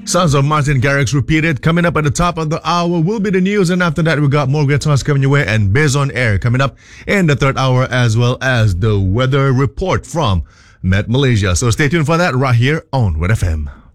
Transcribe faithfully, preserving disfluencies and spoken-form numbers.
Sounds of Martin Garrix repeated. Coming up at the top of the hour will be the news, and after that we got more great songs coming your way and Biz on Air coming up in the third hour, as well as the weather report from Met Malaysia. So stay tuned for that right here on Red F M.